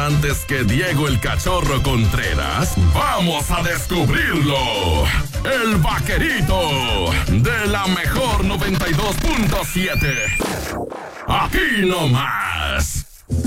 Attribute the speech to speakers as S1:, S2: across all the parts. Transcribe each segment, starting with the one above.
S1: antes que Diego el Cachorro Contreras, vamos a descubrirlo. El vaquerito de la mejor 92.7. Aquí nomás.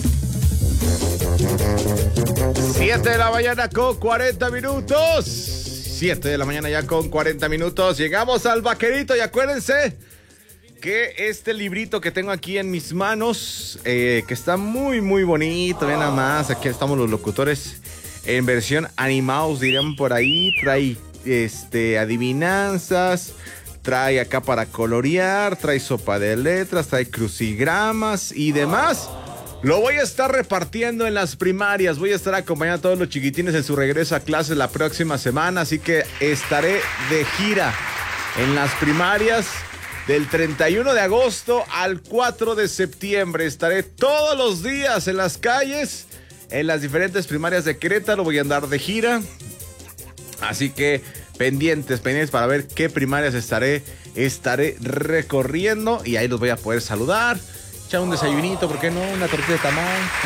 S2: 7 de la mañana con 40 minutos. 7 de la mañana ya con 40 minutos. Llegamos al vaquerito y acuérdense que este librito que tengo aquí en mis manos, que está muy bonito, vean nada más, aquí estamos los locutores en versión animados, dirían por ahí, trae adivinanzas, trae acá para colorear, trae sopa de letras, trae crucigramas y demás. Lo voy a estar repartiendo en las primarias, voy a estar acompañando a todos los chiquitines en su regreso a clases la próxima semana, así que estaré de gira en las primarias. Del 31 de agosto al 4 de septiembre estaré todos los días en las calles, en las diferentes primarias de Querétaro, voy a andar de gira. Así que pendientes para ver qué primarias estaré recorriendo y ahí los voy a poder saludar. Echar un desayunito, ¿por qué no? Una tortilla de tamal.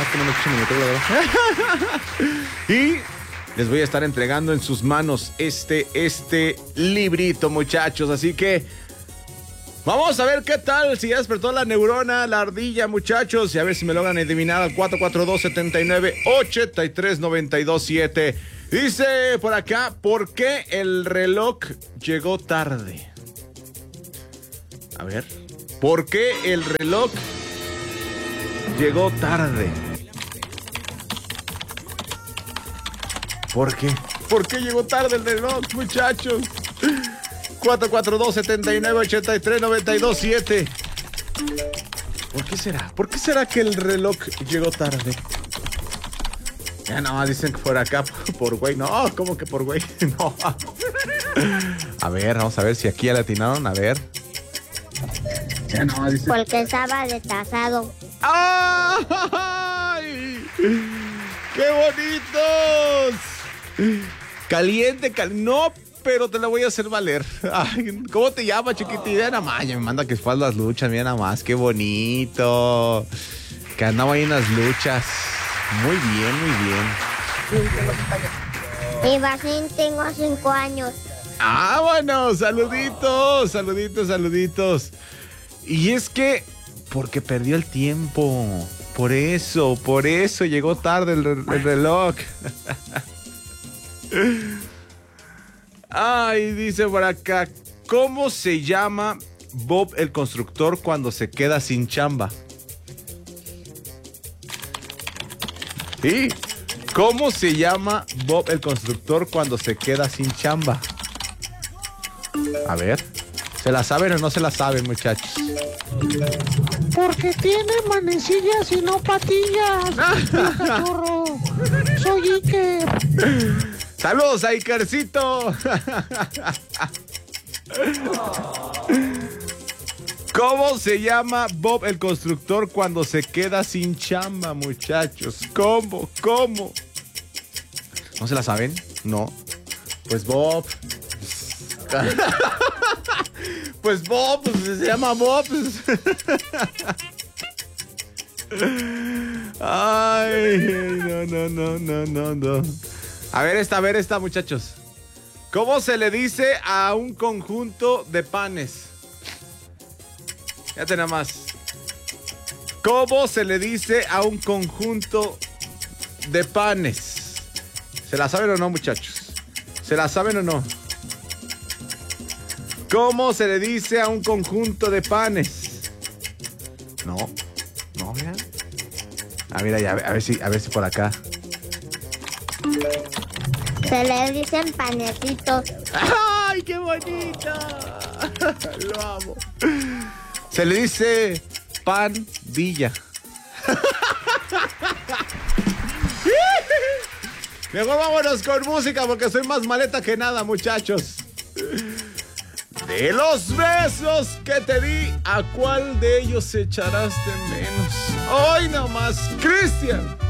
S2: Y les voy a estar entregando en sus manos este librito, muchachos, así que vamos a ver qué tal, si ya despertó la neurona, la ardilla, muchachos, y a ver si me logran adivinar al 442-79-83-92-7. Dice por acá, ¿por qué el reloj llegó tarde? A ver, ¿por qué el reloj llegó tarde? ¿Por qué? ¿Por qué llegó tarde el reloj, muchachos? 442-79-83-92-7. ¿Por qué será? ¿Por qué será que el reloj llegó tarde? Ya no, dicen que por acá, por güey. No, ¿cómo que por güey? No. A ver, vamos a ver si aquí ya le atinaron. A ver.
S3: Ya no, dicen. Porque estaba retrasado.
S2: ¡Ay! ¡Qué bonitos! Caliente. No, pero te la voy a hacer valer. Ay, ¿cómo te llamas, chiquitita? Nada más, ya me manda que fue a las luchas, mira nada más, qué bonito. Que andaba ahí en las luchas. Muy bien.
S3: Mi vacín tengo 5 años.
S2: Ah, bueno, saluditos. Y es que, porque perdió el tiempo. Por eso llegó tarde el reloj. Ay, dice por acá, ¿cómo se llama Bob el constructor cuando se queda sin chamba? ¿Sí? ¿Cómo se llama Bob el constructor cuando se queda sin chamba? A ver, ¿se la saben o no se la saben, muchachos?
S4: Porque tiene manecillas y no patillas. Cachorro. Soy Iker.
S2: ¡Saludos a Ikercito! ¿Cómo se llama Bob el constructor cuando se queda sin chamba, muchachos? ¿Cómo? ¿No se la saben? No. Pues Bob. Pues Bob, se llama Bob. Ay, no. A ver esta, muchachos. ¿Cómo se le dice a un conjunto de panes? Fíjate nada más. ¿Cómo se le dice a un conjunto de panes? ¿Se la saben o no, muchachos? ¿Se la saben o no? ¿Cómo se le dice a un conjunto de panes? No, vean. A ver si por acá.
S3: Se le dicen panecitos.
S2: ¡Ay, qué bonito! Lo amo. Se le dice pan villa. Mejor vámonos con música porque soy más maleta que nada, muchachos. De los besos que te di, ¿a cuál de ellos echarás de menos? Hoy nomás, Cristian.